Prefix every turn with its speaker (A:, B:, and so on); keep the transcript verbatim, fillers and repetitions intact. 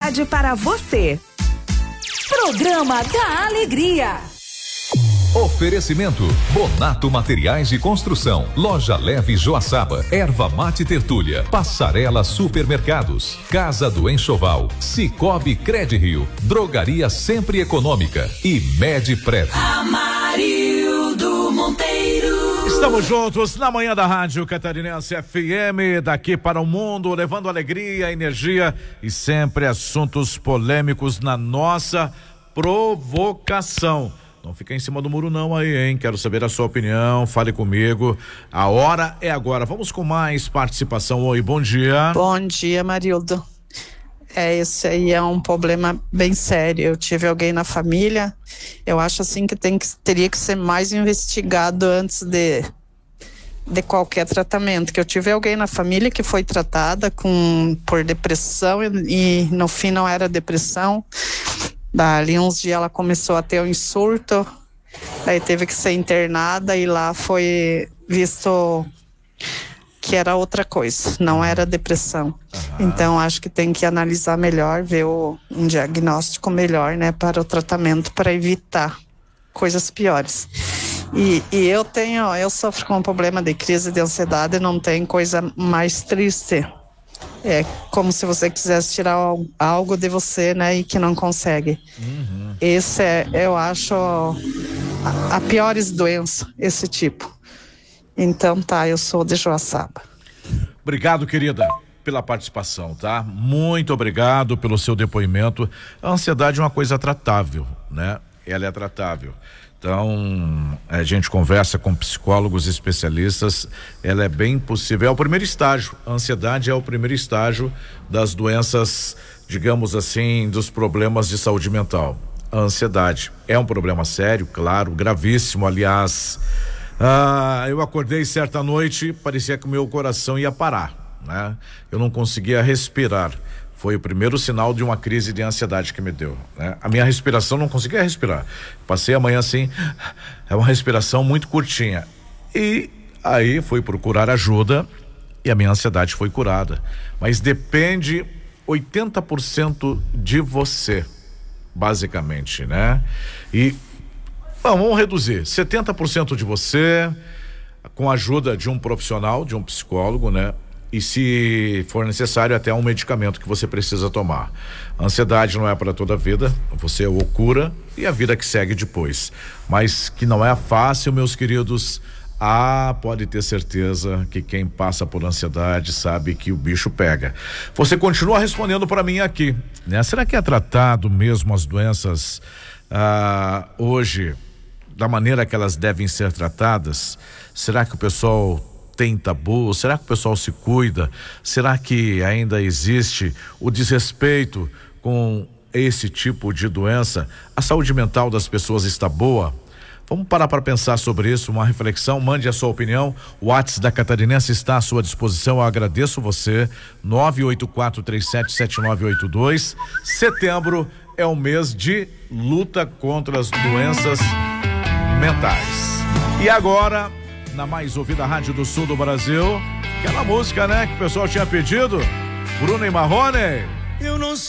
A: qualidade para você. Programa da Alegria.
B: Oferecimento Bonato Materiais de Construção, Loja Leve Joaçaba, Erva Mate Tertúlia, Passarela Supermercados, Casa do Enxoval, Cicobi Credirio, Drogaria Sempre Econômica e Medprev.
C: Amarildo Monteiro.
D: Estamos juntos na manhã da Rádio Catarinense F M, daqui para o mundo, levando alegria, energia e sempre assuntos polêmicos na nossa provocação. Não fica em cima do muro não aí, hein? Quero saber a sua opinião, fale comigo. A hora é agora. Vamos com mais participação. Oi, bom dia.
E: Bom dia, Marildo. É, esse aí é um problema bem sério. Eu tive alguém na família, eu acho assim que, tem que teria que ser mais investigado antes de, de qualquer tratamento. Que eu tive alguém na família que foi tratada com, por depressão e, e no fim não era depressão. Dali uns dias ela começou a ter um surto, daí teve que ser internada e lá foi visto que era outra coisa, não era depressão. Uhum. Então acho que tem que analisar melhor, ver o, um diagnóstico melhor, né, para o tratamento, para evitar coisas piores. E, e eu tenho, eu sofro com um problema de crise de ansiedade, não tem coisa mais triste. É como se você quisesse tirar algo de você, né, e que não consegue. Uhum. Esse é, eu acho, a, a piores doenças, esse tipo. Então tá, eu sou de Joaçaba.
D: Obrigado, querida, pela participação, tá? Muito obrigado pelo seu depoimento. A ansiedade é uma coisa tratável, né? Ela é tratável. Então, a gente conversa com psicólogos especialistas, ela é bem possível, é o primeiro estágio, a ansiedade é o primeiro estágio das doenças, digamos assim, dos problemas de saúde mental. A ansiedade é um problema sério, claro, gravíssimo, aliás. Ah, eu acordei certa noite, parecia que o meu coração ia parar, né? Eu não conseguia respirar. Foi o primeiro sinal de uma crise de ansiedade que me deu, né? A minha respiração, não conseguia respirar. Passei a manhã assim, é uma respiração muito curtinha. E aí fui procurar ajuda e a minha ansiedade foi curada. Mas depende oitenta por cento de você, basicamente, né? E bom, vamos reduzir, setenta por cento de você, com a ajuda de um profissional, de um psicólogo, né? E se for necessário, até um medicamento que você precisa tomar. A ansiedade não é para toda a vida, você o cura e a vida que segue depois. Mas que não é fácil, meus queridos. Ah, pode ter certeza que quem passa por ansiedade sabe que o bicho pega. Você continua respondendo para mim aqui, né? Será que é tratado mesmo as doenças ah, hoje da maneira que elas devem ser tratadas? Será que o pessoal tem tabu? Será que o pessoal se cuida? Será que ainda existe o desrespeito com esse tipo de doença? A saúde mental das pessoas está boa? Vamos parar para pensar sobre isso, uma reflexão. Mande a sua opinião. O WhatsApp da Catarinense está à sua disposição. Eu agradeço você. nove oito quatro três sete sete nove oito dois. Setembro é o mês de luta contra as doenças mentais. E agora, na mais ouvida rádio do sul do Brasil, aquela música, né, que o pessoal tinha pedido, Bruno e Marrone.
C: Eu não